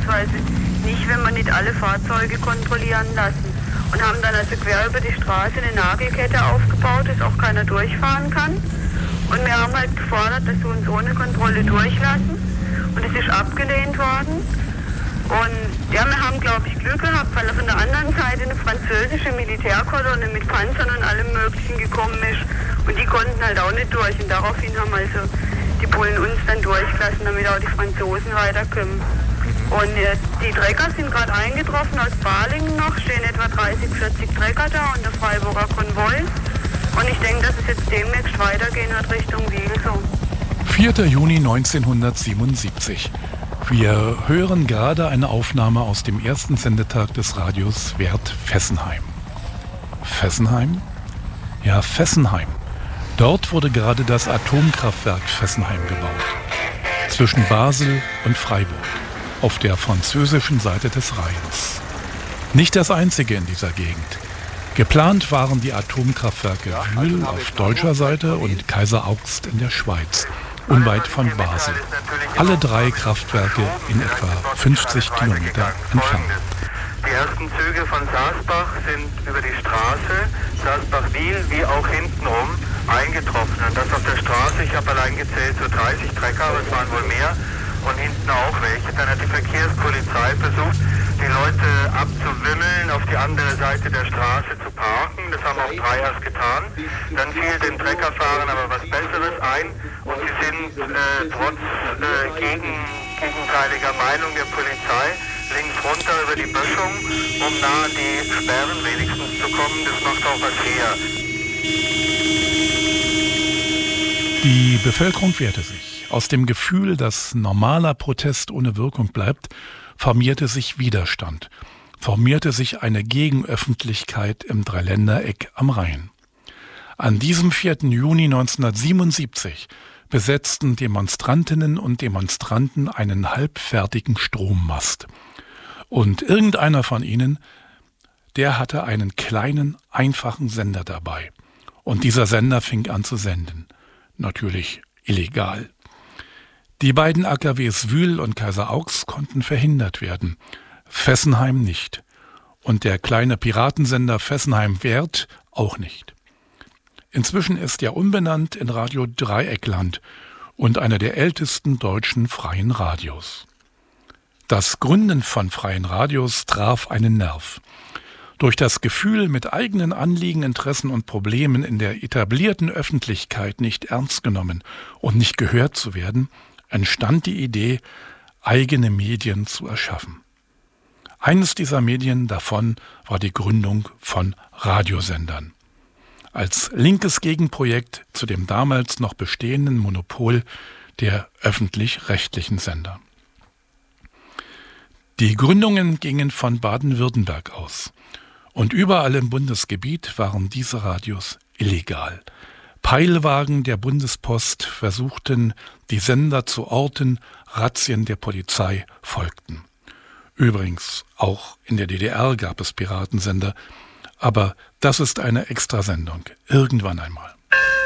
beziehungsweise nicht, wenn wir nicht alle Fahrzeuge kontrollieren lassen. Und haben dann also quer über die Straße eine Nagelkette aufgebaut, dass auch keiner durchfahren kann. Und wir haben halt gefordert, dass sie uns ohne Kontrolle durchlassen. Und es ist abgelehnt worden. Und ja, wir haben, glaube ich, Glück gehabt, weil von der anderen Seite eine französische Militärkolonne mit Panzern und allem Möglichen gekommen ist. Und die konnten halt auch nicht durch. Und daraufhin haben also die Polen uns dann durchgelassen, damit auch die Franzosen weiterkommen. Und die Trecker sind gerade eingetroffen aus Balingen noch, stehen etwa 30, 40 Trecker da und der Freiburger Konvoi. Und ich denke, dass es jetzt demnächst weitergehen wird Richtung Wielsow. 4. Juni 1977. Wir hören gerade eine Aufnahme aus dem ersten Sendetag des Radios Wert Fessenheim. Fessenheim? Ja, Fessenheim. Dort wurde gerade das Atomkraftwerk Fessenheim gebaut. Zwischen Basel und Freiburg, auf der französischen Seite des Rheins. Nicht das einzige in dieser Gegend. Geplant waren die Atomkraftwerke Wühl auf deutscher Seite und Kaiser Augst in der Schweiz, unweit von Basel. Alle 3 Kraftwerke in etwa 50 Kilometer entfernt. Die ersten Züge von Saasbach sind über die Straße, Saasbach-Wiel, wie auch hintenrum, eingetroffen. Und das auf der Straße, ich habe allein gezählt, so 30 Trecker, aber es waren wohl mehr. Und hinten auch welche. Dann hat die Verkehrspolizei versucht, die Leute abzuwimmeln, auf die andere Seite der Straße zu parken. Das haben auch 3 erst getan. Dann fiel den Treckerfahrern aber was Besseres ein. Und sie sind trotz gegenteiliger Meinung der Polizei links runter über die Böschung, um nah an die Sperren wenigstens zu kommen. Das macht auch was her. Die Bevölkerung wehrte sich. Aus dem Gefühl, dass normaler Protest ohne Wirkung bleibt, formierte sich Widerstand, formierte sich eine Gegenöffentlichkeit im Dreiländereck am Rhein. An diesem 4. Juni 1977 besetzten Demonstrantinnen und Demonstranten einen halbfertigen Strommast. Und irgendeiner von ihnen, der hatte einen kleinen, einfachen Sender dabei. Und dieser Sender fing an zu senden. Natürlich illegal. Die beiden AKWs Wühl und Kaiser Augst konnten verhindert werden, Fessenheim nicht. Und der kleine Piratensender Fessenheim Wert auch nicht. Inzwischen ist er umbenannt in Radio Dreieckland und einer der ältesten deutschen freien Radios. Das Gründen von freien Radios traf einen Nerv. Durch das Gefühl, mit eigenen Anliegen, Interessen und Problemen in der etablierten Öffentlichkeit nicht ernst genommen und nicht gehört zu werden, entstand die Idee, eigene Medien zu erschaffen. Eines dieser Medien davon war die Gründung von Radiosendern. Als linkes Gegenprojekt zu dem damals noch bestehenden Monopol der öffentlich-rechtlichen Sender. Die Gründungen gingen von Baden-Württemberg aus. Und überall im Bundesgebiet waren diese Radios illegal. Peilwagen der Bundespost versuchten, die Sender zu orten, Razzien der Polizei folgten. Übrigens, auch in der DDR gab es Piratensender, aber das ist eine Extrasendung, irgendwann einmal.